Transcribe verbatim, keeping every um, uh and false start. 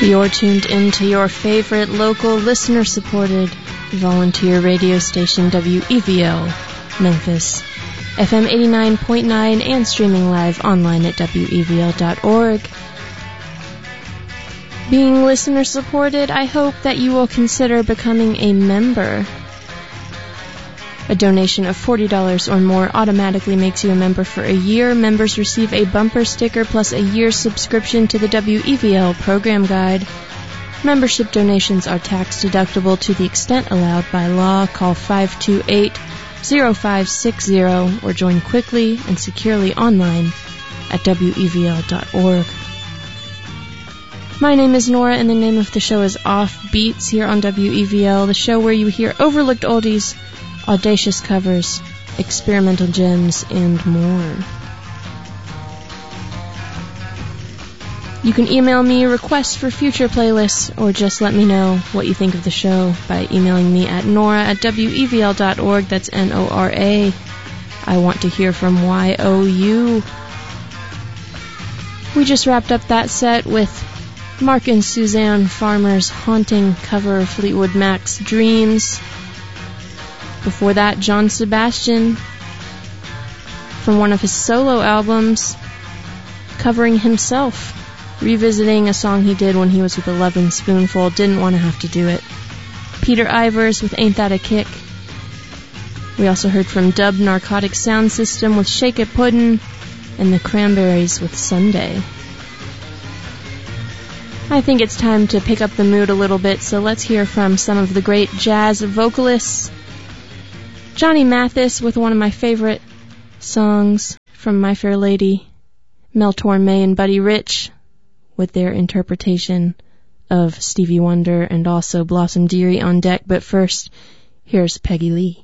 You're tuned into your favorite local listener-supported volunteer radio station, W E V L, Memphis, F M eighty-nine point nine, and streaming live online at W E V L dot org. Being listener-supported, I hope that you will consider becoming a member. A donation of forty dollars or more automatically makes you a member for a year. Members receive a bumper sticker plus a year's subscription to the W E V L program guide. Membership donations are tax-deductible to the extent allowed by law. Call five two eight, zero five six zero or join quickly and securely online at W E V L dot org. My name is Nora, and the name of the show is Off Beats here on W E V L, the show where you hear overlooked oldies, audacious covers, experimental gems, and more. You can email me requests for future playlists or just let me know what you think of the show by emailing me at nora at W E V L dot org. That's N O R A. I want to hear from Y O U. We just wrapped up that set with Mark and Suzanne Farmer's haunting cover of Fleetwood Mac's Dreams. Before that, John Sebastian, from one of his solo albums, covering himself, revisiting a song he did when he was with the Lovin' Spoonful, didn't want to have to do it. Peter Ivers with Ain't That a Kick. We also heard from Dub Narcotic Sound System with Shake It Puddin', and the Cranberries with Sunday. I think it's time to pick up the mood a little bit, so let's hear from some of the great jazz vocalists. Johnny Mathis with one of my favorite songs from My Fair Lady, Mel Torme and Buddy Rich with their interpretation of Stevie Wonder, and also Blossom Dearie on deck. But first, here's Peggy Lee.